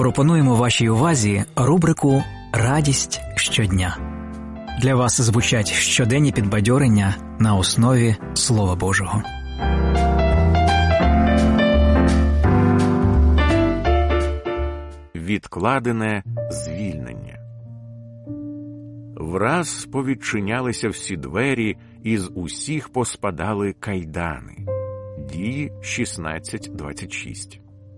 Пропонуємо вашій увазі рубрику «Радість щодня». Для вас звучать щоденні підбадьорення на основі Слова Божого. Відкладене звільнення. Враз повідчинялися всі двері, і з усіх поспадали кайдани. Дії 16:26.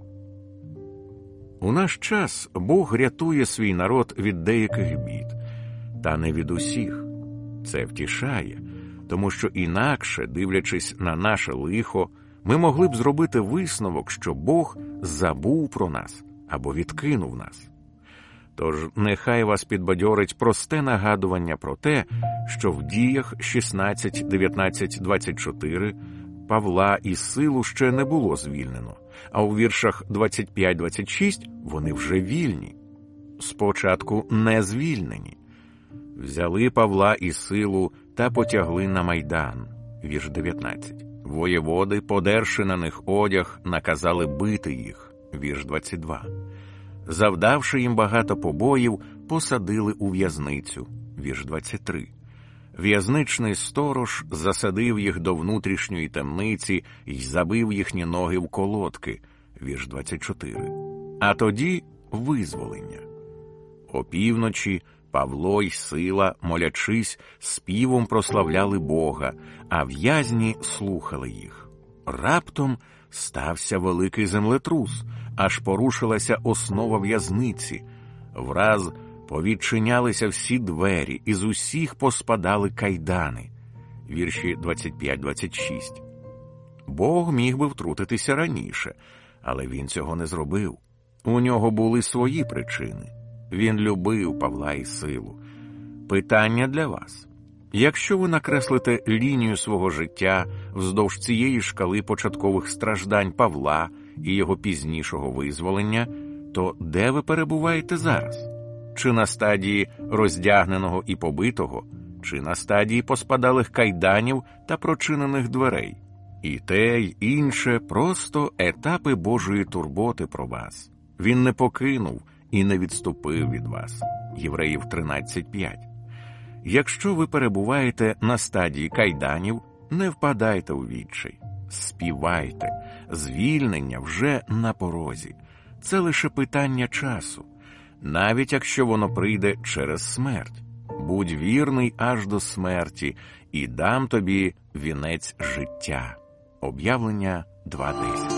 У наш час Бог рятує свій народ від деяких бід, та не від усіх. Це втішає, тому що інакше, дивлячись на наше лихо, ми могли б зробити висновок, що Бог забув про нас або відкинув нас. Тож нехай вас підбадьорить просте нагадування про те, що в діях 16, 19, 24 Павла і Силу ще не було звільнено, а у віршах 25-26 вони вже вільні. Спочатку не звільнені. Взяли Павла і Силу та потягли на Майдан. Вірш 19. Воєводи, подерши на них одяг, наказали бити їх. Вірш 22. Завдавши їм багато побоїв, посадили у в'язницю. Вірш 23. В'язничний сторож засадив їх до внутрішньої темниці й забив їхні ноги в колодки. Вірш 24. А тоді визволення. Опівночі Павло й Сила, молячись, співом прославляли Бога, а в'язні слухали їх. Раптом стався великий землетрус, аж порушилася основа в'язниці. Враз повідчинялися всі двері, і з усіх поспадали кайдани. Вірші 25-26. Бог міг би втрутитися раніше, але він цього не зробив. У нього були свої причини. Він любив Павла і Силу. Питання для вас. Якщо ви накреслите лінію свого життя вздовж цієї шкали початкових страждань Павла і його пізнішого визволення, то де ви перебуваєте зараз? Чи на стадії роздягненого і побитого, чи на стадії поспадалих кайданів та прочинених дверей? І те, й інше – просто етапи Божої турботи про вас. Він не покинув і не відступив від вас. Євреїв 13:5. Якщо ви перебуваєте на стадії кайданів, не впадайте у відчай. Співайте. Звільнення вже на порозі. Це лише питання часу. Навіть якщо воно прийде через смерть. Будь вірний аж до смерті, і дам тобі вінець життя. Об'явлення 2:10.